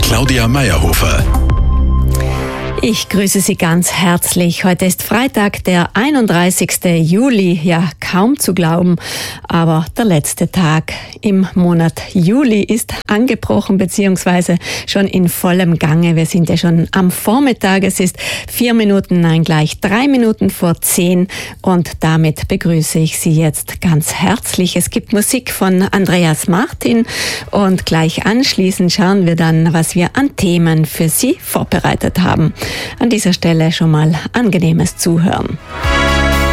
Claudia Meyerhofer. Ich grüße Sie ganz herzlich. Heute ist Freitag, der 31. Juli. Ja, kaum zu glauben, aber der letzte Tag im Monat Juli ist angebrochen bzw. schon in vollem Gange. Wir sind ja schon am Vormittag. Es ist 3 Minuten vor 10 und damit begrüße ich Sie jetzt ganz herzlich. Es gibt Musik von Andreas Martin und gleich anschließend schauen wir dann, was wir an Themen für Sie vorbereitet haben. An dieser Stelle schon mal angenehmes Zuhören.